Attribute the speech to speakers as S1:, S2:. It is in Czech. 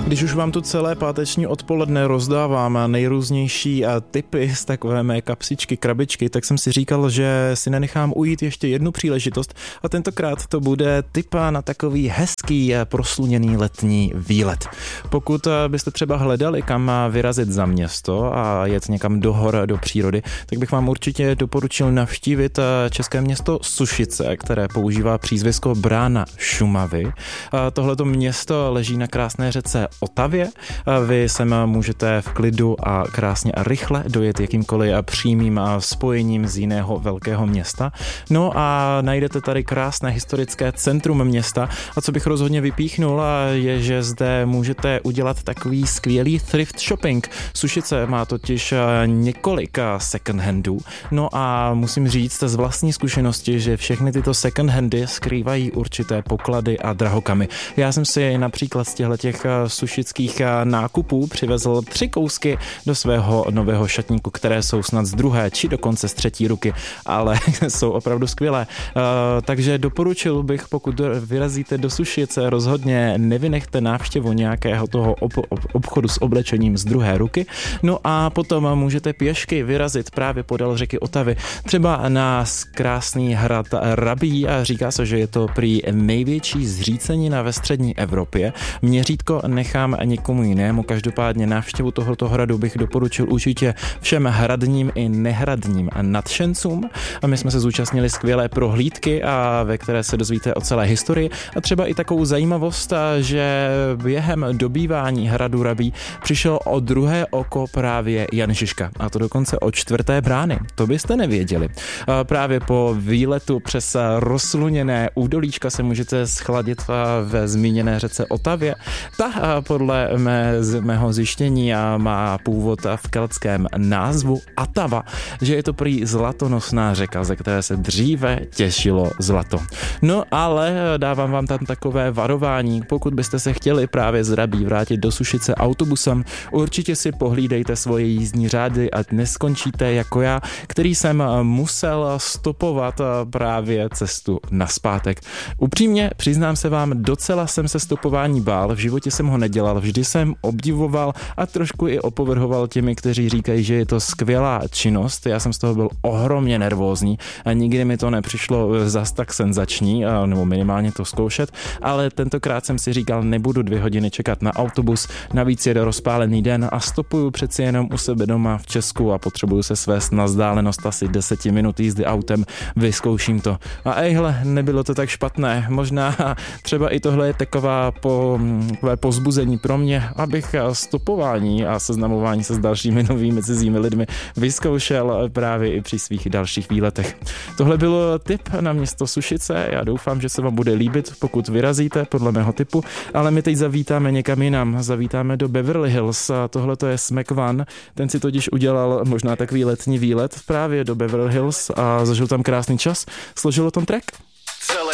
S1: Když už vám tu celé páteční odpoledne rozdávám nejrůznější tipy z takové mé kapsičky, krabičky, tak jsem si říkal, že si nenechám ujít ještě jednu příležitost a tentokrát to bude tip na takový hezký prosluněný letní výlet. Pokud byste třeba hledali, kam vyrazit za město a jet někam do hor, do přírody, tak bych vám určitě doporučil navštívit české město Sušice, které používá přízvisko Brána Šumavy. Tohleto město leží na krásné řece Otavě. Vy sem můžete v klidu a krásně a rychle dojet jakýmkoliv přímým spojením z jiného velkého města. No a najdete tady krásné historické centrum města a co bych rozhodně vypíchnul je, že zde můžete udělat takový skvělý thrift shopping. Sušice má totiž několik second handů. No a musím říct z vlastní zkušenosti, že všechny tyto second handy skrývají určité poklady a drahokamy. Já jsem si například z těch sušických nákupů přivezl 3 kousky do svého nového šatníku, které jsou snad z druhé či dokonce z třetí ruky, ale jsou opravdu skvělé. Takže doporučil bych, pokud vyrazíte do Sušice, rozhodně nevynechte návštěvu nějakého toho obchodu s oblečením z druhé ruky. No a potom můžete pěšky vyrazit právě podél řeky Otavy, třeba na krásný hrad Rabí a říká se, že je to prý největší zřícenina ve střední Evropě. Měřítko nechám někomu jinému, každopádně návštěvu tohoto hradu bych doporučil určitě všem hradním i nehradním nadšencům. A my jsme se zúčastnili skvělé prohlídky, a ve které se dozvíte o celé historii a třeba i takovou zajímavost, že během dobývání hradu Rabí přišel o druhé oko právě Jan Žižka, a to dokonce od 4. brány. To byste nevěděli. Právě po výletu přes rozsluněné údolíčka se můžete schladit ve zmíněné řece Otavě. Ta podle mého zjištění má původ v keltském názvu Atava, že je to prý zlatonosná řeka, ze které se dříve těžilo zlato. No ale dávám vám tam takové varování, pokud byste se chtěli právě z Rabí vrátit do Sušice autobusem, určitě si pohlídejte svoje jízdní řády, ať neskončíte jako já, který jsem musel stopovat právě cestu nazpátek. Upřímně přiznám se vám, docela jsem se stopování bál, v životě jsem ho nedělal, vždy jsem obdivoval a trošku i opovrhoval těmi, kteří říkají, že je to skvělá činnost. Já jsem z toho byl ohromně nervózní a nikdy mi to nepřišlo zas tak senzační, nebo minimálně to zkoušet, ale tentokrát jsem si říkal, nebudu 2 hodiny čekat na autobus, navíc je rozpálený den a stopuju přeci jenom u sebe doma v Česku a potřebuju se svést na vzdálenost asi 10 minut jízdy autem, vyzkouším to. A ejhle, nebylo to tak špatné, možná třeba i tohle je takové pozbuzení pro mě, abych stopování a seznamování se s dalšími novými cizími lidmi vyzkoušel právě i při svých dalších výletech. Tohle bylo tip na město Sušice, já doufám, že se vám bude líbit, pokud vyrazíte podle mého tipu, ale my teď zavítáme někam jinam, zavítáme do Beverly Hills a tohle to je Smack One, ten si totiž udělal možná takový letní výlet právě do Beverly Hills a zažil tam krásný čas, složil o tom track.
S2: Celé